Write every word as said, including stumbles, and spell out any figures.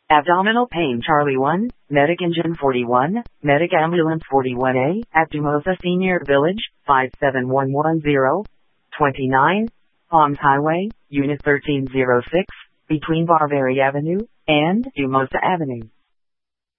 Abdominal pain Charlie one, Medic Engine forty-one, Medic Ambulance forty-one A, at Dumosa Senior Village, five seven one one zero, twenty-nine, Palms Highway, Unit thirteen oh six, between Barbary Avenue and Dumosa Avenue.